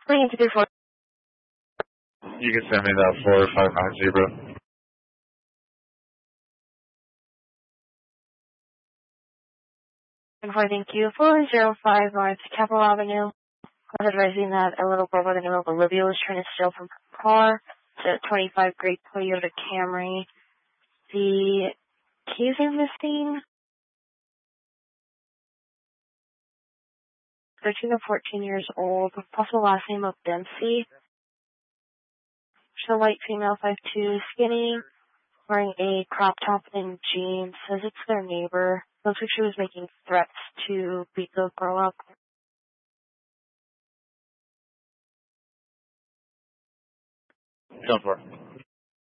Bring it to 4. You can send me that 4590, bro. And for thank you, 405 North Capitol Avenue. I was advising that a little girl by the name of Olivia was trying to steal from her car. It's a 25 Great Toyota Camry. The keys are missing. 13 to 14 years old. Possible last name of Dempsey. She's a white female, 5'2", skinny, wearing a crop top and jeans. Says it's their neighbor. Looks like she was making threats to beat the girl up. 10-4.